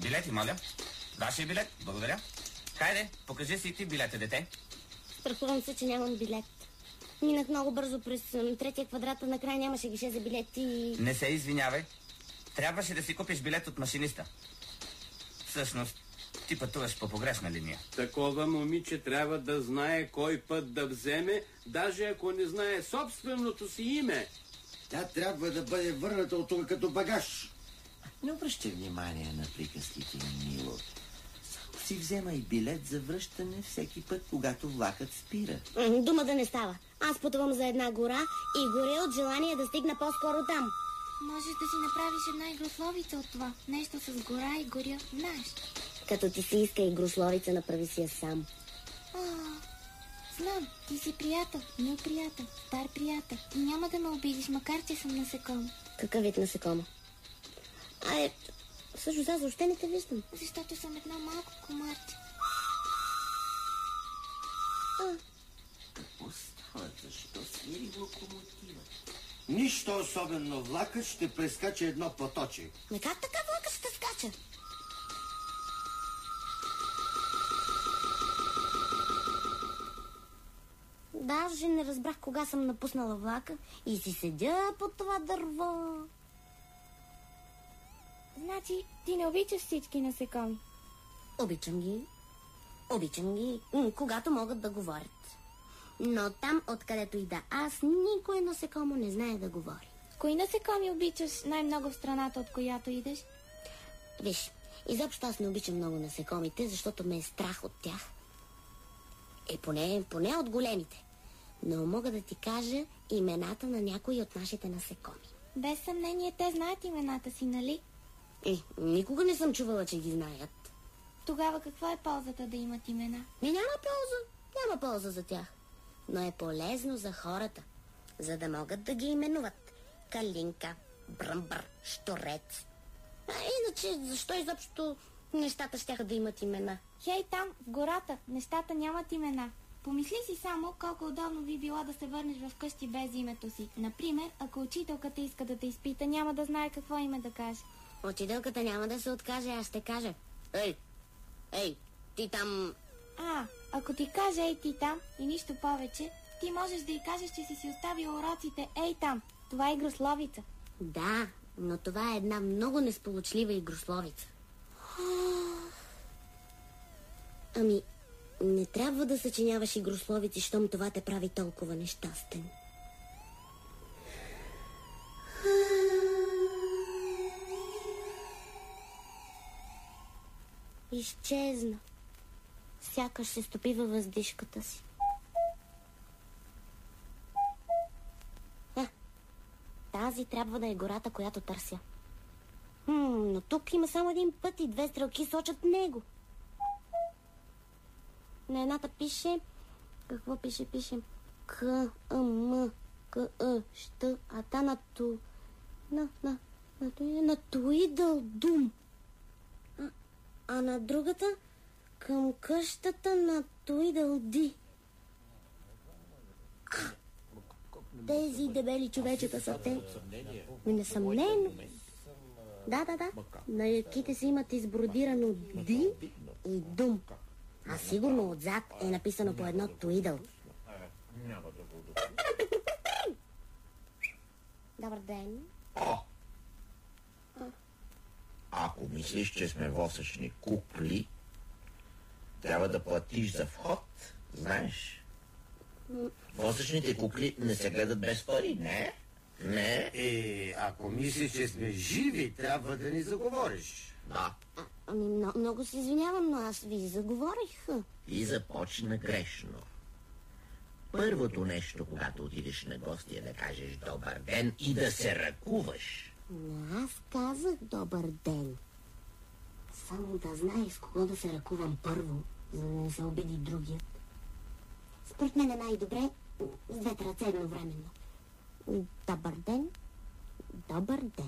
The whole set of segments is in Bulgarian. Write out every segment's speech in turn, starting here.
Билети, моля. Вашия билет, благодаря. Хайде, покажи си ти билета, дете. Страхувам се, че нямам билет. Минах много бързо през третия квадрат, накрая нямаше гише за билети и... Не се извинявай. Трябваше да си купиш билет от машиниста. Всъщност, ти пътуваш по погрешна линия. Такова момиче трябва да знае кой път да вземе, даже ако не знае собственото си име. Тя трябва да бъде върната от тук като багаж. Не обръщай внимание на приказките ми, Мило. Само си взема и билет за връщане всеки път, когато влакът спира. Дума да не става. Аз пътувам за една гора и горя от желание да стигна по-скоро там. Можеш да си направиш една игрословица от това. Нещо с гора и горя, знаеш. Като ти си иска игрословица, направи си я сам. Знам, ти си приятел, мил приятел, стар приятел. И няма да ме обидиш, макар че съм насекомо. Какъв вид насекомо? Всъщност аз въобще не те виждам. Защото съм едно малко комарче. Какво става? Защо свири локомотива? Нищо особено. Влакът ще прескача едно поточе. Как така влакът ще скача? Даже не разбрах кога съм напуснала влака и си седя под това дърво. Значи, ти не обичаш всички насекоми? Обичам ги. Когато могат да говорят. Но там, откъдето и да аз, никой насекомо не знае да говори. Кои насекоми обичаш най-много в страната, от която идеш? Виж, изобщо аз не обичам много насекомите, защото ме е страх от тях. Поне от големите. Но мога да ти кажа имената на някои от нашите насекоми. Без съмнение те знаят имената си, нали? Никога не съм чувала, че ги знаят. Тогава каква е ползата да имат имена? Няма полза за тях. Но е полезно за хората, за да могат да ги именуват. Калинка, Бръмбър, Щорец. Иначе, защо изобщо нещата щяха да имат имена? Хей, там, в гората, нещата нямат имена. Помисли си само колко удобно би било да се върнеш в къщи без името си. Например, ако учителката иска да те изпита, няма да знае какво име да каже. Учителката няма да се откаже, аз ще кажа. Ей, ти там... Ако ти каже ей ти там и нищо повече, ти можеш да й кажеш, че си оставил уроците ей там. Това е игрословица. Да, но това е една много несполучлива игрословица. Не трябва да съчиняваш игрословици, щом това те прави толкова нещастен. Изчезна. Сякаш се стопи във въздишката си. Тази трябва да е гората, която търся. Но тук има само един път и две стрелки сочат него. На едната пише... Какво пише? Пише... К, М, К, Щ, а та на ту... На Туидълдум. А на другата към къщата на Туидълди. Тези дебели човечета са те. Несъмнено. Да. На яките си имат избродирано Ди и Дум. А сигурно отзад е написано по едно Туидъл. Добър ден. Ако мислиш, че сме восъчни кукли, трябва да платиш за вход, знаеш. Восъчните кукли не се гледат без пари, не? Ако мислиш, че сме живи, трябва да ни заговориш. Да. Много се извинявам, но аз ви заговорих. И започна грешно. Първото нещо, когато отидеш на гости, е да кажеш добър ден и да се ръкуваш. Аз казах добър ден. Само да знаеш с кого да се ръкувам първо, за да не се обиди другият. Според мен е най-добре с двете ръце едновременно. Добър ден, добър ден.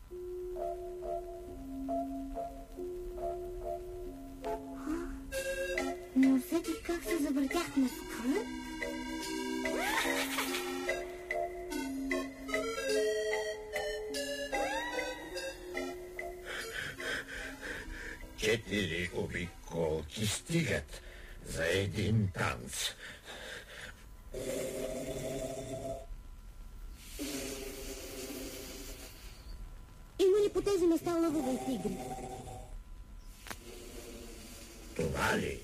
Но усетих как се завъртях на скръп. 4 обиколки стигат за един танц. Има ли по тези места лъвове и тигри? Това ли?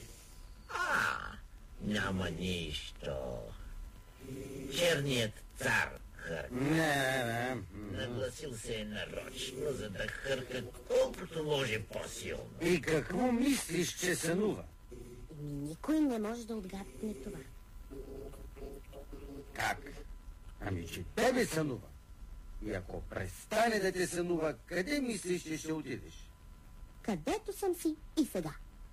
Няма нищо. Черният цар хърка. Нагласил се е нарочно, за да хърка колкото може по-силно. И какво мислиш, че сънува? Никой не може да отгадне това. Как? Ами, че тебе сънува. И ако престане да те сънува, къде мислиш, че ще отидеш? Където съм си и сега.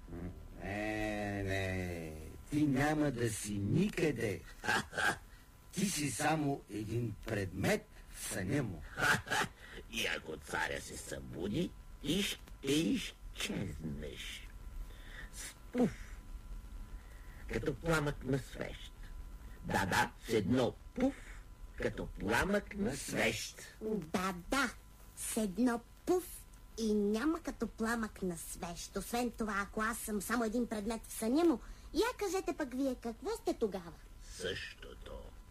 Не, ти няма да си никъде. Ти си само един предмет в съня му. И ако царя се събуди, и ще изчезнеш. Спуф, като пламък на свещ. Да, с едно пуф, като пламък на свещ. Да, с едно пуф и няма като пламък на свещ. Освен това, ако аз съм само един предмет в съня му, я кажете пък вие, какво сте тогава? Същото.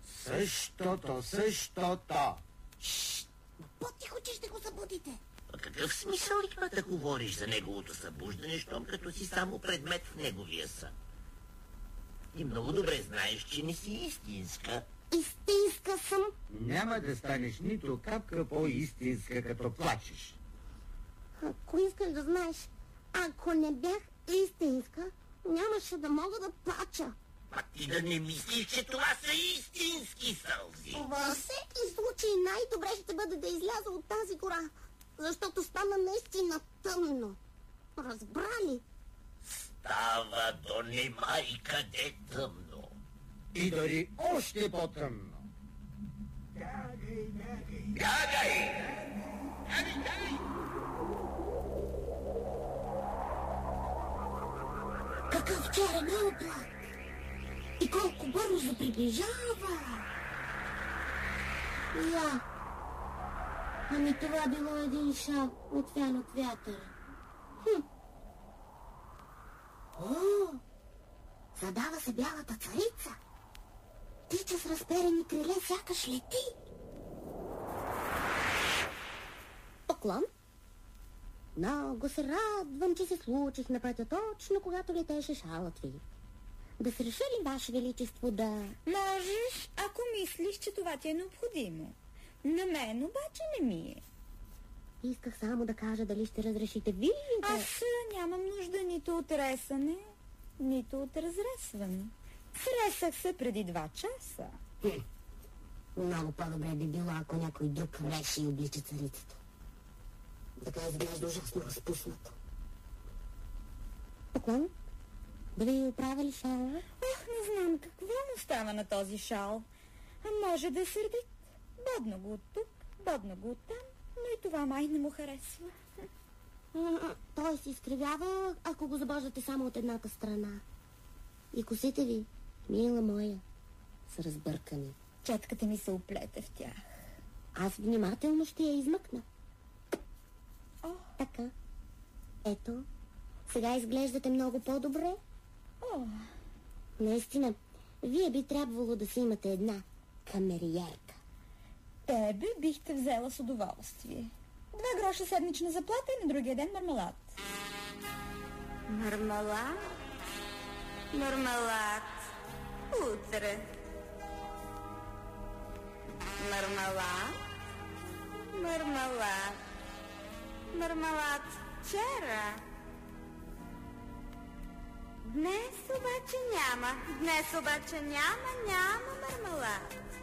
Същото. По-тихо, че ще го събудите. А какъв смисъл има да говориш за неговото събуждане, щом като си само предмет в неговия сън? Ти много добре знаеш, че не си истинска. Истинска съм. Няма да станеш нито капка по-истинска, като плачеш. Ако искаш да знаеш, ако не бях истинска, нямаше да мога да плача. А ти да не мислиш, че това са истински сълзи. Във всеки случай най-добре ще бъде да изляза от тази гора, защото стана наистина тъмно. Разбрали? Става до нема и къде тъмно. И дори още по-тъмно. Бягай! Какъв черен облак! И колко бързо приближава! Ами това било един шал, отвян от вятъра. Задава се бялата царица. Тича с разперени криле, сякаш лети. Поклон. Много се радвам, че се случих на пътя точно, когато летеше шалът ви. Да се реши ли, Ваше Величество, да... Можеш, ако мислиш, че това ти е необходимо. На мен обаче не ми е. Исках само да кажа дали ще разрешите вие да... Аз нямам нужда нито от ресане, нито от разресване. Сресах се преди 2 часа. Много по-добре би било, ако някой друг реши и облича царицата. Така изглежда ужасно разпуснато. Поклон? Да ви оправя ли шала? Не знам какво му става на този шал. А може да е сърдит. Бодна го от тук, бодна го от там, но и това май не му харесва. Той се изкривява, ако го забождате само от едната страна. И косите ви, мила моя, са разбъркани. Четката ми се оплете в тях. Аз внимателно ще я измъкна. Така. Ето, сега изглеждате много по-добре. Наистина, вие би трябвало да си имате една камериерка. Тебе бихте взела с удоволствие. 2 гроша седмична заплата и на другия ден мармелад. Мармелад? Мармелад. Утре. Мармелад? Мармелад. Мармелад вчера. Днес обаче няма. Днес обаче няма мармелад.